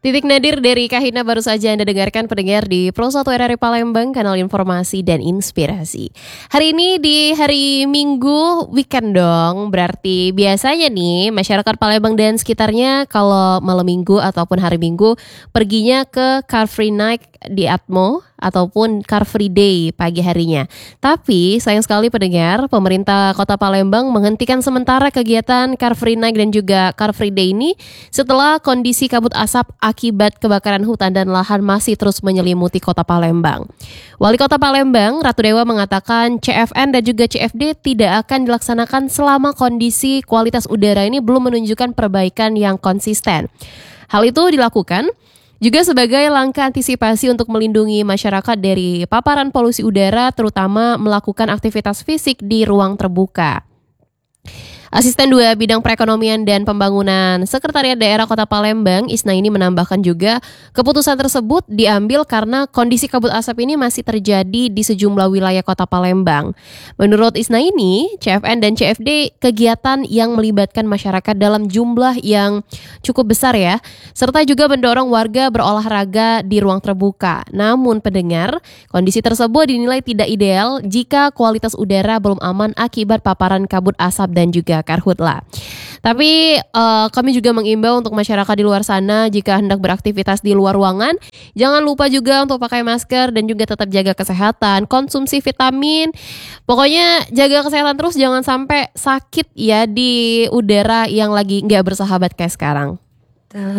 Titik nadir dari Kahina baru saja Anda dengarkan pendengar di Pro 1 RRI Palembang, kanal informasi dan inspirasi. Hari ini di hari Minggu, weekend dong. Berarti biasanya nih masyarakat Palembang dan sekitarnya kalau malam Minggu ataupun hari Minggu perginya ke Car Free Night di Atmo ataupun Car Free Day pagi harinya. Tapi sayang sekali pendengar, pemerintah Kota Palembang menghentikan sementara kegiatan Car Free Night dan juga Car Free Day ini setelah kondisi kabut asap akibat kebakaran hutan dan lahan masih terus menyelimuti Kota Palembang. Wali Kota Palembang, Ratu Dewa mengatakan CFN dan juga CFD tidak akan dilaksanakan selama kondisi kualitas udara ini belum menunjukkan perbaikan yang konsisten. Hal itu dilakukan juga sebagai langkah antisipasi untuk melindungi masyarakat dari paparan polusi udara, terutama melakukan aktivitas fisik di ruang terbuka. Asisten 2 Bidang Perekonomian dan Pembangunan Sekretariat Daerah Kota Palembang, Isnaini menambahkan juga keputusan tersebut diambil karena kondisi kabut asap ini masih terjadi di sejumlah wilayah Kota Palembang. Menurut Isnaini, CFN dan CFD kegiatan yang melibatkan masyarakat dalam jumlah yang cukup besar ya, serta juga mendorong warga berolahraga di ruang terbuka. Namun pendengar, kondisi tersebut dinilai tidak ideal jika kualitas udara belum aman akibat paparan kabut asap dan juga karhutla. Tapi kami juga mengimbau untuk masyarakat di luar sana jika hendak beraktivitas di luar ruangan, jangan lupa juga untuk pakai masker dan juga tetap jaga kesehatan, konsumsi vitamin. Pokoknya jaga kesehatan terus, jangan sampai sakit ya di udara yang lagi nggak bersahabat kayak sekarang.